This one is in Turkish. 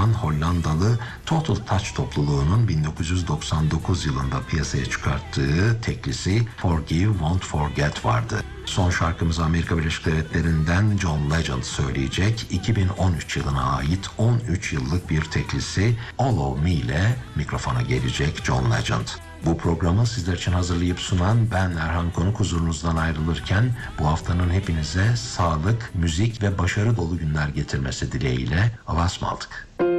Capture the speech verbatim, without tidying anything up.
olan Hollandalı Total Touch topluluğunun bin dokuz yüz doksan dokuz yılında piyasaya çıkarttığı teklisi Forgive Won't Forget vardı. Son şarkımızı Amerika Birleşik Devletleri'nden John Legend söyleyecek. iki bin on üç yılına ait on üç yıllık bir teklisi All of Me ile mikrofona gelecek John Legend. Bu programı sizler için hazırlayıp sunan ben Erhan Konuk huzurunuzdan ayrılırken bu haftanın hepinize sağlık, müzik ve başarı dolu günler getirmesi dileğiyle Allah'a ısmarladık.